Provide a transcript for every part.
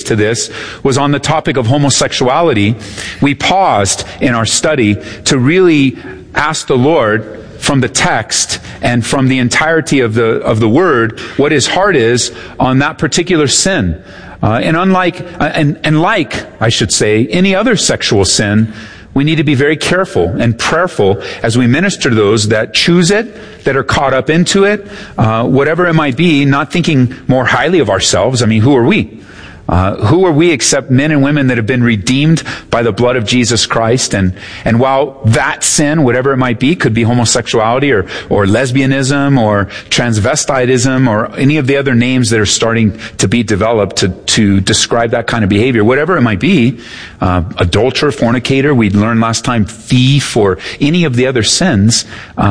to this was on the topic of homosexuality. We paused in our study to really ask the Lord from the text and from the entirety of the Word what His heart is on that particular sin. And like I should say, any other sexual sin, we need to be very careful and prayerful as we minister to those that choose it, that are caught up into it, whatever it might be, not thinking more highly of ourselves. I mean, who are we? Who are we except men and women that have been redeemed by the blood of Jesus Christ? And while that sin, whatever it might be, could be homosexuality or lesbianism or transvestitism or any of the other names that are starting to be developed to describe that kind of behavior, whatever it might be, adulterer, fornicator, we learned last time, thief, or any of the other sins,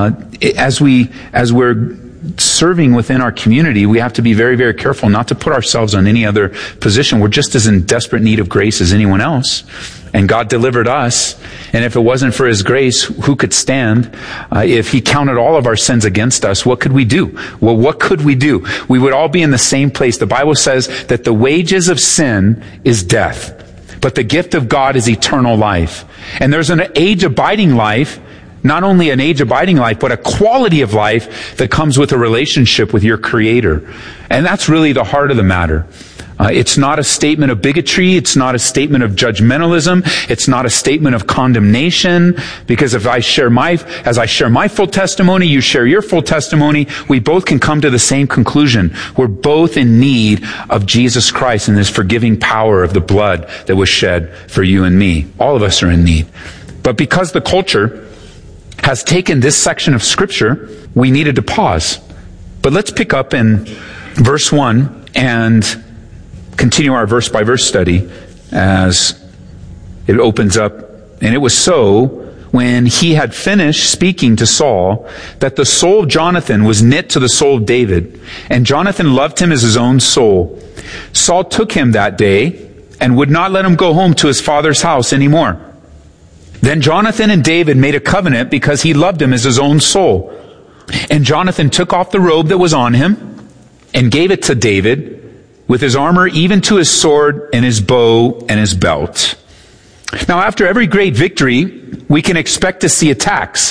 as we're serving within our community, we have to be very, very careful not to put ourselves on any other position. We're just as in desperate need of grace as anyone else. And God delivered us. And if it wasn't for His grace, who could stand? If He counted all of our sins against us, what could we do? Well, what could we do? We would all be in the same place. The Bible says that the wages of sin is death, but the gift of God is eternal life. And there's an age-abiding life, not only an age-abiding life, but a quality of life that comes with a relationship with your Creator. And that's really the heart of the matter. It's not a statement of bigotry. It's not a statement of judgmentalism. It's not a statement of condemnation. Because as I share my full testimony, you share your full testimony, we both can come to the same conclusion. We're both in need of Jesus Christ and His forgiving power of the blood that was shed for you and me. All of us are in need. But because the culture has taken this section of Scripture, we needed to pause. But let's pick up in verse 1 and continue our verse-by-verse study as it opens up. And it was so, when he had finished speaking to Saul, that the soul of Jonathan was knit to the soul of David, and Jonathan loved him as his own soul. Saul took him that day and would not let him go home to his father's house anymore. Then Jonathan and David made a covenant because he loved him as his own soul. And Jonathan took off the robe that was on him and gave it to David with his armor, even to his sword and his bow and his belt. Now, after every great victory, we can expect to see attacks.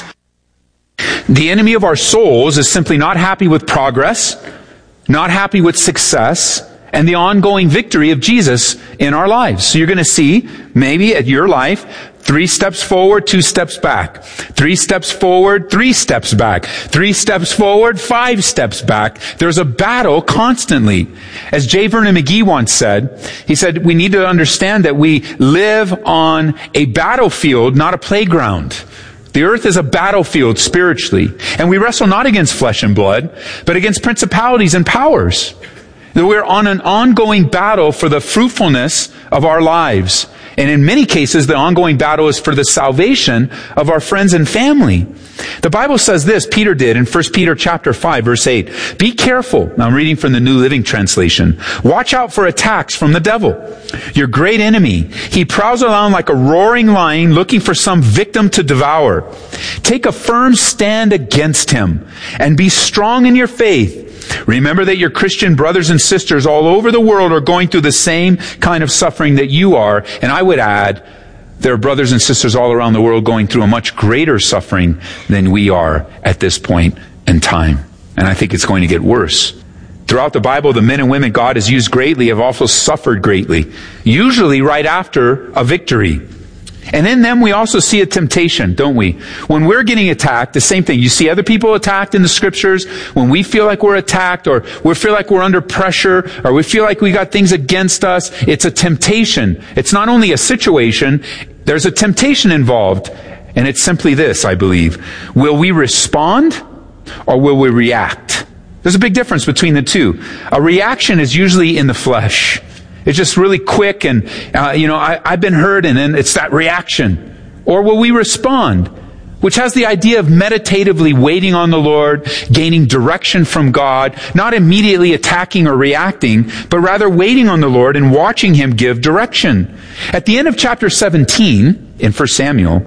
The enemy of our souls is simply not happy with progress, not happy with success, and the ongoing victory of Jesus in our lives. So you're going to see, maybe at your life, 3 steps forward, 2 steps back. 3 steps forward, 3 steps back. 3 steps forward, 5 steps back. There's a battle constantly. As J. Vernon McGee once said, he said, we need to understand that we live on a battlefield, not a playground. The earth is a battlefield spiritually. And we wrestle not against flesh and blood, but against principalities and powers. We're on an ongoing battle for the fruitfulness of our lives. And in many cases, the ongoing battle is for the salvation of our friends and family. The Bible says this, Peter did in 1 Peter chapter 5, verse 8. Be careful. Now I'm reading from the New Living Translation. Watch out for attacks from the devil, your great enemy. He prowls around like a roaring lion looking for some victim to devour. Take a firm stand against him and be strong in your faith. Remember that your Christian brothers and sisters all over the world are going through the same kind of suffering that you are. And I would add, there are brothers and sisters all around the world going through a much greater suffering than we are at this point in time. And I think it's going to get worse. Throughout the Bible, the men and women God has used greatly have also suffered greatly, usually right after a victory. And in them we also see a temptation, don't we? When we're getting attacked, the same thing. You see other people attacked in the Scriptures. When we feel like we're attacked, or we feel like we're under pressure, or we feel like we got things against us, it's a temptation. It's not only a situation, there's a temptation involved. And it's simply this, I believe. Will we respond, or will we react? There's a big difference between the two. A reaction is usually in the flesh. It's just really quick and, I've been hurt, and then it's that reaction. Or will we respond? Which has the idea of meditatively waiting on the Lord, gaining direction from God, not immediately attacking or reacting, but rather waiting on the Lord and watching Him give direction. At the end of chapter 17, in 1 Samuel,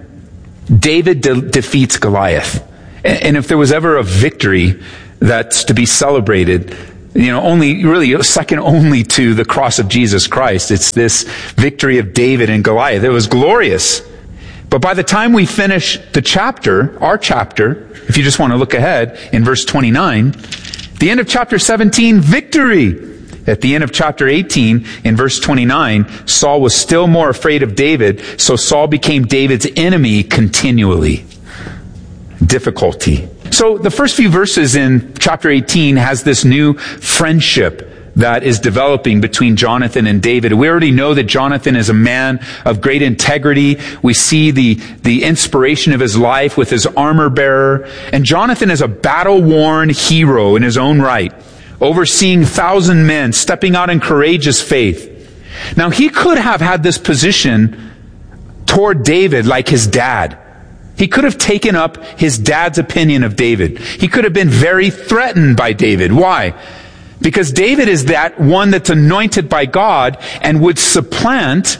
David defeats Goliath. And if there was ever a victory that's to be celebrated, only really second only to the cross of Jesus Christ. It's this victory of David and Goliath. It was glorious. But by the time we finish the chapter, our chapter, if you just want to look ahead in verse 29, the end of chapter 17, victory. At the end of chapter 18, in verse 29, Saul was still more afraid of David, so Saul became David's enemy continually. Difficulty. So the first few verses in chapter 18 has this new friendship that is developing between Jonathan and David. We already know that Jonathan is a man of great integrity. We see the inspiration of his life with his armor bearer. And Jonathan is a battle-worn hero in his own right, overseeing 1,000 men, stepping out in courageous faith. Now, he could have had this position toward David like his dad. He could have taken up his dad's opinion of David. He could have been very threatened by David. Why? Because David is that one that's anointed by God and would supplant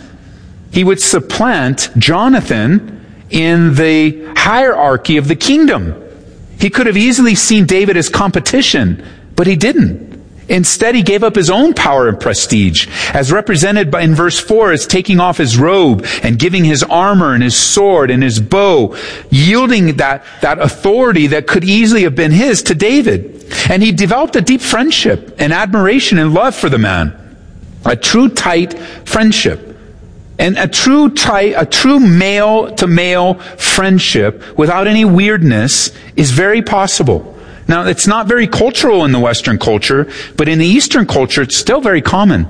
Jonathan in the hierarchy of the kingdom. He could have easily seen David as competition, but he didn't. Instead, he gave up his own power and prestige, as represented by, in verse 4, as taking off his robe and giving his armor and his sword and his bow, yielding that authority that could easily have been his to David. And he developed a deep friendship and admiration and love for the man. A true tight friendship. And a true male-to-male friendship without any weirdness is very possible. Now, it's not very cultural in the Western culture, but in the Eastern culture, it's still very common.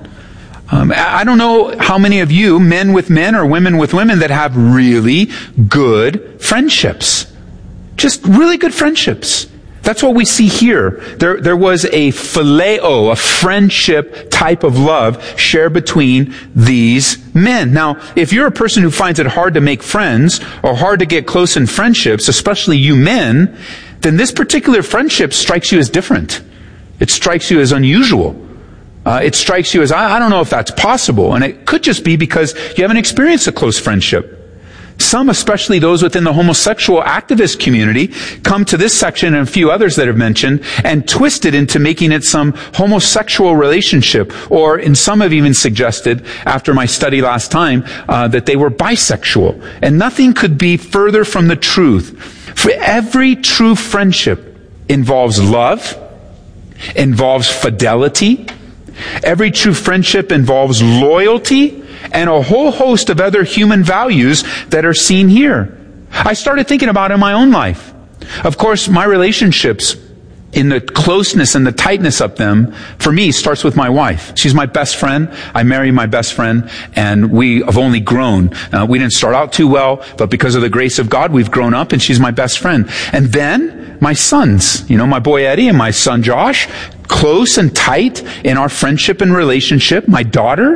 I don't know how many of you, men with men or women with women, that have really good friendships. Just really good friendships. That's what we see here. There was a phileo, a friendship type of love shared between these men. Now, if you're a person who finds it hard to make friends or hard to get close in friendships, especially you men, then this particular friendship strikes you as different. It strikes you as unusual. It strikes you as, I don't know if that's possible. And it could just be because you haven't experienced a close friendship. Some, especially those within the homosexual activist community, come to this section and a few others that I've mentioned and twist it into making it some homosexual relationship. Or, and some have even suggested, after my study last time, that they were bisexual. And nothing could be further from the truth. For every true friendship involves love, involves fidelity. Every true friendship involves loyalty and a whole host of other human values that are seen here. I started thinking about it in my own life. Of course, my relationships, in the closeness and the tightness of them, for me, starts with my wife. She's my best friend. I married my best friend, and we have only grown. We didn't start out too well, but because of the grace of God, we've grown up, and she's my best friend. And then, my sons, my boy Eddie and my son Josh, close and tight in our friendship and relationship. My daughter,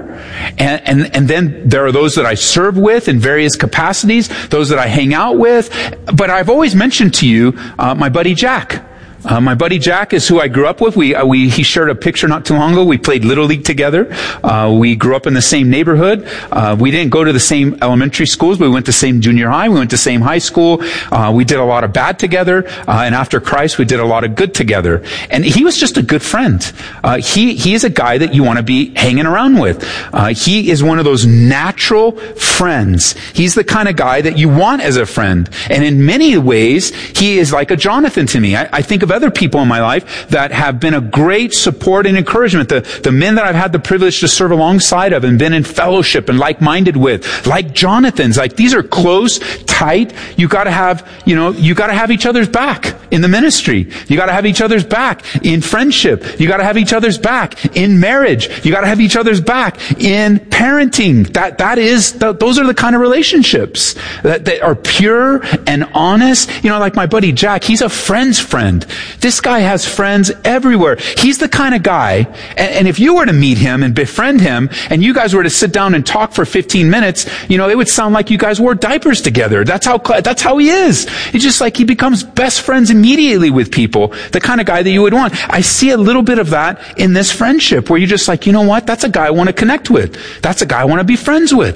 and then there are those that I serve with in various capacities, those that I hang out with. But I've always mentioned to you my buddy Jack. My buddy Jack is who I grew up with. He shared a picture not too long ago. We played Little League together. We grew up in the same neighborhood. We didn't go to the same elementary schools, but we went to the same junior high. We went to the same high school. We did a lot of bad together. And after Christ, we did a lot of good together. And he was just a good friend. He is a guy that you want to be hanging around with. He is one of those natural friends. He's the kind of guy that you want as a friend. And in many ways, he is like a Jonathan to me. I think of other people in my life that have been a great support and encouragement. The men that I've had the privilege to serve alongside of and been in fellowship and like-minded with, like Jonathan's, like these are close, tight. You gotta have each other's back in the ministry. You gotta have each other's back in friendship. You gotta have each other's back in marriage. You gotta have each other's back in parenting. Those are the kind of relationships that are pure and honest. Like my buddy Jack, he's a friend's friend. This guy has friends everywhere. He's the kind of guy, and if you were to meet him and befriend him, and you guys were to sit down and talk for 15 minutes, it would sound like you guys wore diapers together. That's how he is. It's just like he becomes best friends immediately with people. The kind of guy that you would want. I see a little bit of that in this friendship, where you're just like, you know what? That's a guy I want to connect with. That's a guy I want to be friends with.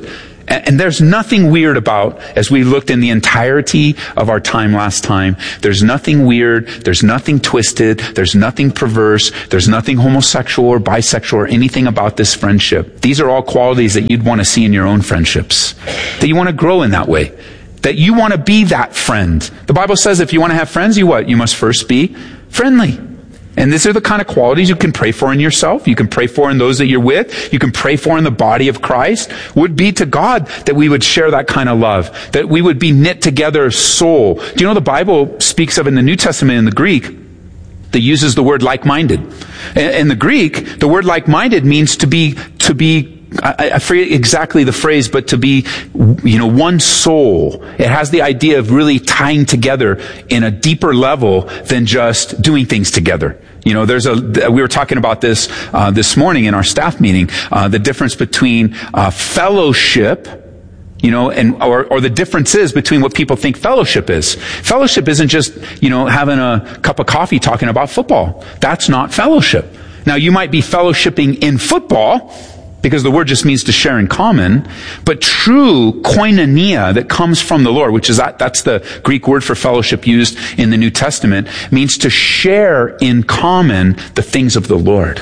And there's nothing weird about, as we looked in the entirety of our time last time, there's nothing weird, there's nothing twisted, there's nothing perverse, there's nothing homosexual or bisexual or anything about this friendship. These are all qualities that you'd want to see in your own friendships. That you want to grow in that way. That you want to be that friend. The Bible says if you want to have friends, you what? You must first be friendly. And these are the kind of qualities you can pray for in yourself. You can pray for in those that you're with. You can pray for in the body of Christ. Would be to God that we would share that kind of love. That we would be knit together as soul. Do you know the Bible speaks of in the New Testament in the Greek that uses the word like-minded? In the Greek, the word like-minded means to be, I forget exactly the phrase, but to be, one soul. It has the idea of really tying together in a deeper level than just doing things together. We were talking about this morning in our staff meeting, the difference between fellowship, or the differences between what people think fellowship is. Fellowship isn't just, having a cup of coffee talking about football. That's not fellowship. Now, you might be fellowshipping in football, because the word just means to share in common, but true koinonia that comes from the Lord, which is that's the Greek word for fellowship used in the New Testament, means to share in common the things of the Lord.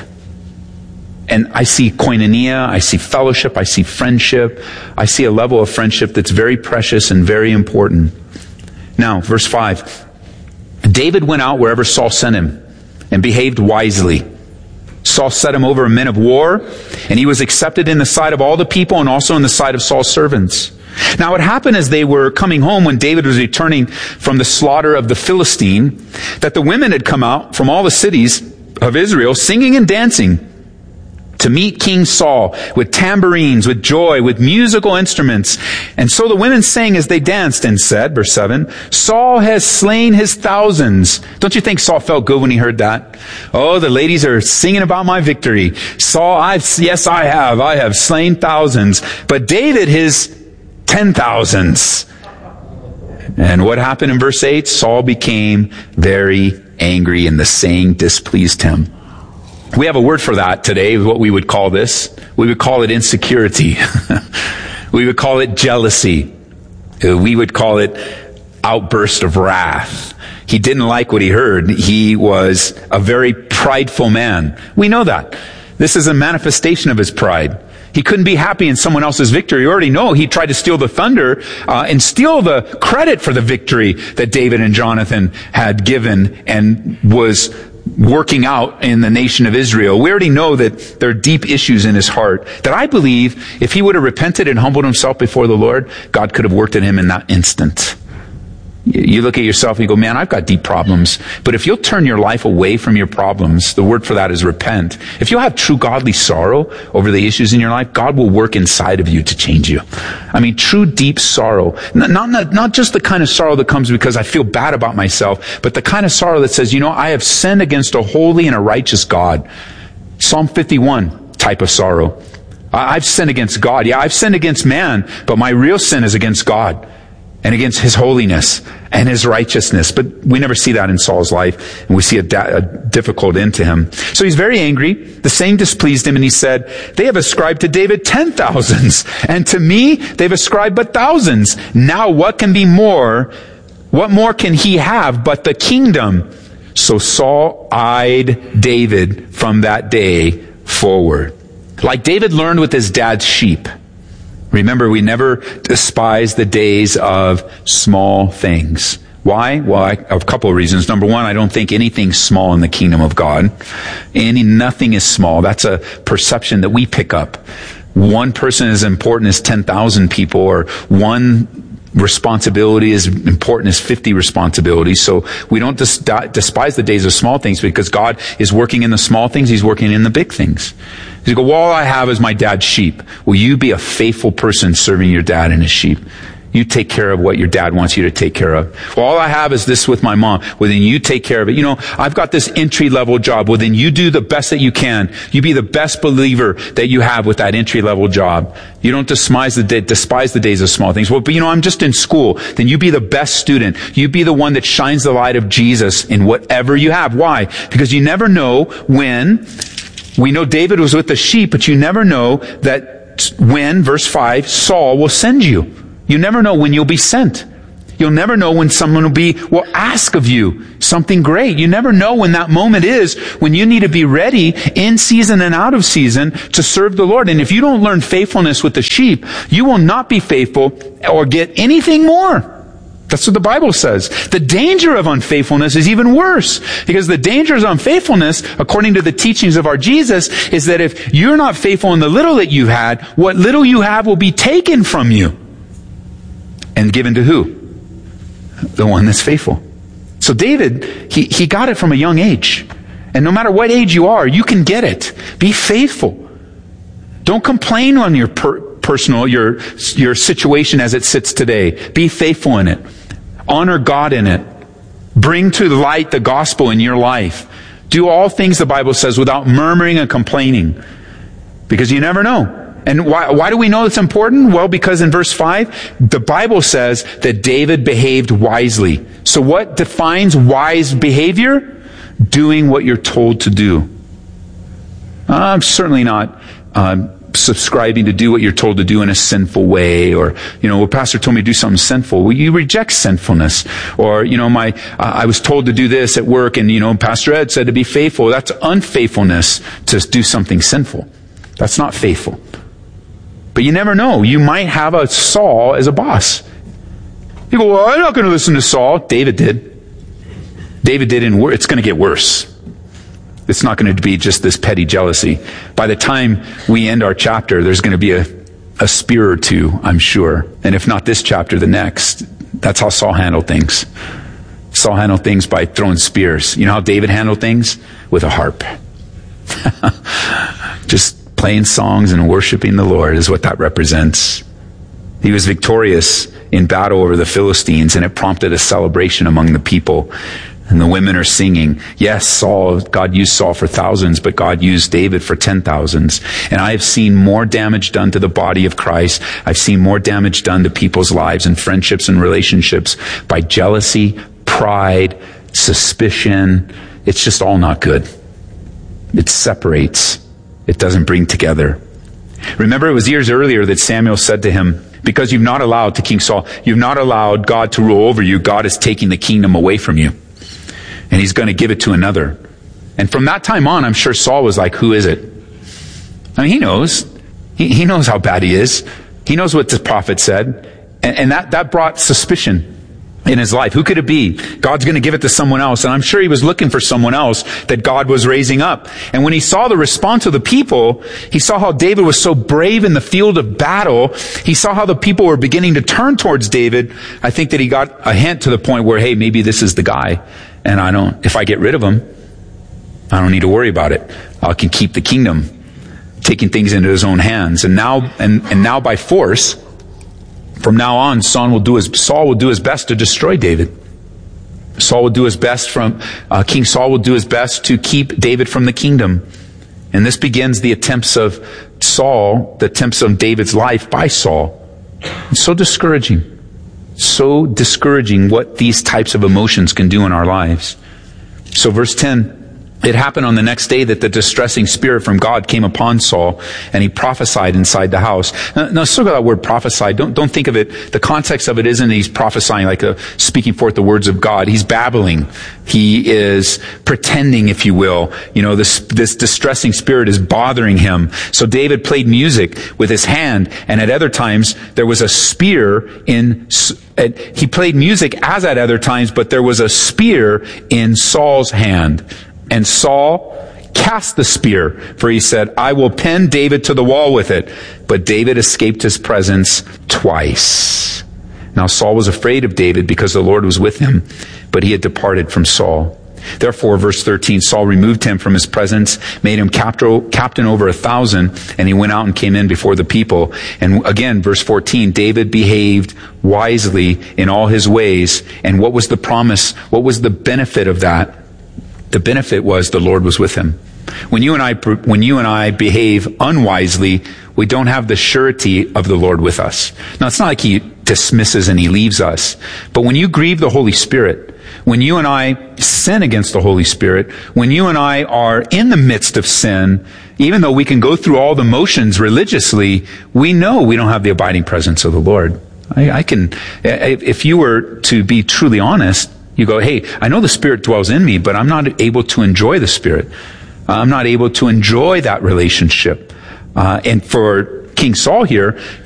And I see koinonia, I see fellowship, I see friendship, I see a level of friendship that's very precious and very important. Now, verse 5. David went out wherever Saul sent him and behaved wisely. Saul set him over men of war, and he was accepted in the sight of all the people and also in the sight of Saul's servants. Now it happened as they were coming home when David was returning from the slaughter of the Philistine, that the women had come out from all the cities of Israel singing and dancing to meet King Saul with tambourines, with joy, with musical instruments. And so the women sang as they danced and said, verse 7, Saul has slain his thousands. Don't you think Saul felt good when he heard that? Oh, the ladies are singing about my victory. Saul, I have slain thousands. But David his 10,000s. And what happened in verse 8? Saul became very angry and the saying displeased him. We have a word for that today, what we would call this. We would call it insecurity. We would call it jealousy. We would call it outburst of wrath. He didn't like what he heard. He was a very prideful man. We know that. This is a manifestation of his pride. He couldn't be happy in someone else's victory. You already know he tried to steal the thunder and steal the credit for the victory that David and Jonathan had given and was working out in the nation of Israel. We already know that there are deep issues in his heart that I believe if he would have repented and humbled himself before the Lord, God could have worked in him in that instant. You look at yourself and you go, man, I've got deep problems. But if you'll turn your life away from your problems, the word for that is repent. If you'll have true godly sorrow over the issues in your life, God will work inside of you to change you. I mean, true deep sorrow. Not just the kind of sorrow that comes because I feel bad about myself, but the kind of sorrow that says, I have sinned against a holy and a righteous God. Psalm 51 type of sorrow. I've sinned against God. Yeah, I've sinned against man, but my real sin is against God and against His holiness and His righteousness. But we never see that in Saul's life, and we see a difficult end to him. So he's very angry. The saying displeased him, and he said, they have ascribed to David 10,000s, and to me they've ascribed but thousands. Now what can be more? What more can he have but the kingdom? So Saul eyed David from that day forward. Like David learned with his dad's sheep. Remember, we never despise the days of small things. Why? Well, a couple of reasons. Number one, I don't think anything's small in the kingdom of God. Nothing is small. That's a perception that we pick up. One person is important as 10,000 people, or one responsibility is important as 50 responsibilities. So we don't despise the days of small things, because God is working in the small things. He's working in the big things. You go, well, all I have is my dad's sheep. Will you be a faithful person serving your dad and his sheep? You take care of what your dad wants you to take care of. Well, all I have is this with my mom. Well, then you take care of it. I've got this entry-level job. Well, then you do the best that you can. You be the best believer that you have with that entry-level job. You don't despise the days of small things. Well, but I'm just in school. Then you be the best student. You be the one that shines the light of Jesus in whatever you have. Why? Because you never know when. We know David was with the sheep, but you never know that when, verse 5, Saul will send you. You never know when you'll be sent. You'll never know when someone will ask of you something great. You never know when that moment is when you need to be ready in season and out of season to serve the Lord. And if you don't learn faithfulness with the sheep, you will not be faithful or get anything more. That's what the Bible says. The danger of unfaithfulness is even worse, because the danger of unfaithfulness, according to the teachings of our Jesus, is that if you're not faithful in the little that you had, what little you have will be taken from you and given to who? The one that's faithful. So David, he got it from a young age. And no matter what age you are, you can get it. Be faithful. Don't complain on your personal, your situation as it sits today. Be faithful in it. Honor God in it. Bring to light the gospel in your life. Do all things, the Bible says, without murmuring and complaining. Because you never know. And why do we know it's important? Well, because in verse 5, the Bible says that David behaved wisely. So what defines wise behavior? Doing what you're told to do. I'm certainly not subscribing to do what you're told to do in a sinful way, or, well, pastor told me to do something sinful. Well, you reject sinfulness. Or, I was told to do this at work, and, Pastor Ed said to be faithful. That's unfaithfulness to do something sinful. That's not faithful. But you never know. You might have a Saul as a boss. You go, well, I'm not going to listen to Saul. David did. David did, and it's going to get worse. It's not going to be just this petty jealousy. By the time we end our chapter, there's going to be a spear or two, I'm sure. And if not this chapter, the next. That's how Saul handled things. Saul handled things by throwing spears. You know how David handled things? With a harp. Just playing songs and worshiping the Lord is what that represents. He was victorious in battle over the Philistines, and it prompted a celebration among the people. And the women are singing. Yes, God used Saul for thousands, but God used David for 10,000s. And I have seen more damage done to the body of Christ. I've seen more damage done to people's lives and friendships and relationships by jealousy, pride, suspicion. It's just all not good. It separates. It doesn't bring together. Remember, it was years earlier that Samuel said to him, because you've not allowed, to King Saul, you've not allowed God to rule over you, God is taking the kingdom away from you. And he's going to give it to another. And from that time on, I'm sure Saul was like, who is it? I mean, he knows. He knows how bad he is. He knows what the prophet said. And that brought suspicion in his life. Who could it be? God's going to give it to someone else. And I'm sure he was looking for someone else that God was raising up. And when he saw the response of the people, he saw how David was so brave in the field of battle. He saw how the people were beginning to turn towards David. I think that he got a hint to the point where, hey, maybe this is the guy. And if I get rid of him, I don't need to worry about it. I can keep the kingdom, taking things into his own hands. And now by force, from now on, Saul will do his best to destroy David. Saul will do his best King Saul will do his best to keep David from the kingdom. And this begins the attempts of David's life by Saul. It's so discouraging. So discouraging what these types of emotions can do in our lives. So verse 10, it happened on the next day that the distressing spirit from God came upon Saul, and he prophesied inside the house. Now, still got that word prophesy. Don't think of it. The context of it isn't he's prophesying like speaking forth the words of God. He's babbling. He is pretending, if you will. This distressing spirit is bothering him. So David played music with his hand, and at other times there was a spear he played music as at other times, but there was a spear in Saul's hand. And Saul cast the spear, for he said, I will pin David to the wall with it. But David escaped his presence twice. Now Saul was afraid of David because the Lord was with him, but he had departed from Saul. Therefore, verse 13, Saul removed him from his presence, made him captain over 1,000, and he went out and came in before the people. And again, verse 14, David behaved wisely in all his ways. And what was the promise? What was the benefit of that? The benefit was the Lord was with him. When you and I behave unwisely, we don't have the surety of the Lord with us. Now, it's not like he dismisses and he leaves us. But when you grieve the Holy Spirit, when you and I sin against the Holy Spirit, when you and I are in the midst of sin, Even though we can go through all the motions religiously, we know we don't have the abiding presence of the Lord. If you were to be truly honest, you go, hey, I know the Spirit dwells in me, but I'm not able to enjoy the Spirit. I'm not able to enjoy that relationship. And for King Saul here,